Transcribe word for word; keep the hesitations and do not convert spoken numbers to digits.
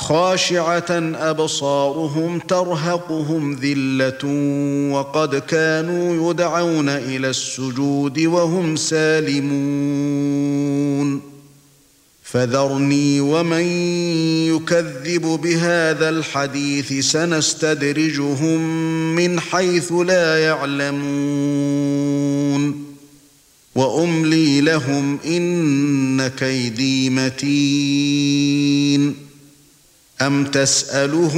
خاشعة أبصارهم ترهقهم ذلة وقد كانوا يدعون إلى السجود وهم سالمون فذرني ومن يكذب بهذا الحديث سنستدرجهم من حيث لا يعلمون وأملي لهم إن كيدي متين أم تسألهم